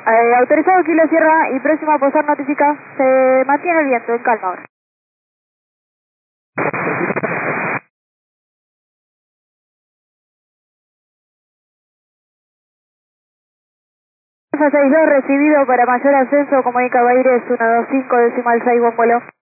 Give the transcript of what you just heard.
Autorizado Kilo Sierra y próximo a posar notifica. Se mantiene el viento en calma ahora. Alfa 62 recibido para mayor ascenso, comunica Baires 125 decimal 6 buen vuelo.